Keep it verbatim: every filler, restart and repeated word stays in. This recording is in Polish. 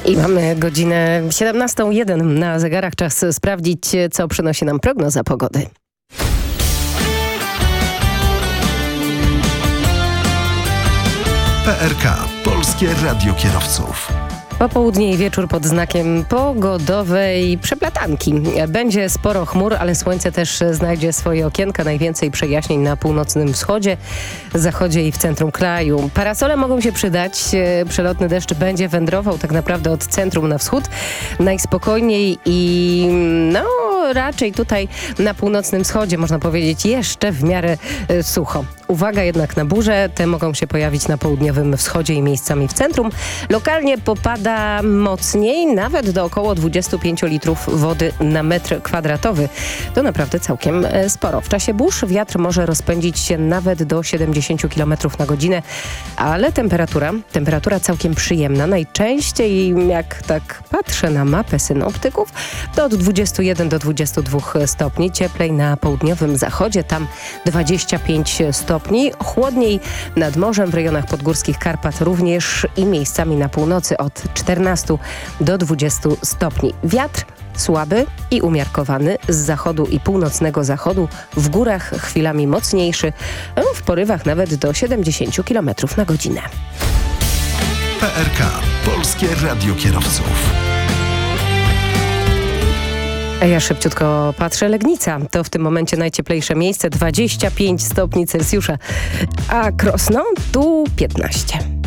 I mamy godzinę siedemnastą jeden na zegarach. Czas sprawdzić, co przynosi nam prognoza pogody. P R K. Polskie Radio Kierowców. Popołudnie i wieczór pod znakiem pogodowej przeplatanki. Będzie sporo chmur, ale słońce też znajdzie swoje okienka. Najwięcej przejaśnień na północnym wschodzie, zachodzie i w centrum kraju. Parasole mogą się przydać. Przelotny deszcz będzie wędrował tak naprawdę od centrum na wschód. Najspokojniej i no raczej tutaj na północnym wschodzie, można powiedzieć, jeszcze w miarę y, sucho. Uwaga jednak na burze, te mogą się pojawić na południowym wschodzie i miejscami w centrum. Lokalnie popada mocniej, nawet do około dwudziestu pięciu litrów wody na metr kwadratowy. To naprawdę całkiem y, sporo. W czasie burz wiatr może rozpędzić się nawet do siedemdziesięciu kilometrów na godzinę, ale temperatura, temperatura całkiem przyjemna. Najczęściej, jak tak patrzę na mapę synoptyków, to od dwudziestu jeden do dwudziestu dwóch stopni. Cieplej na południowym zachodzie, tam dwadzieścia pięć stopni. Chłodniej nad morzem w rejonach podgórskich Karpat również i miejscami na północy od czternastu do dwudziestu stopni. Wiatr słaby i umiarkowany z zachodu i północnego zachodu, w górach chwilami mocniejszy, w porywach nawet do siedemdziesięciu kilometrów na godzinę. P R K. Polskie Radio Kierowców. A ja szybciutko patrzę. Legnica to w tym momencie najcieplejsze miejsce, dwadzieścia pięć stopni Celsjusza, a Krosno tu piętnaście.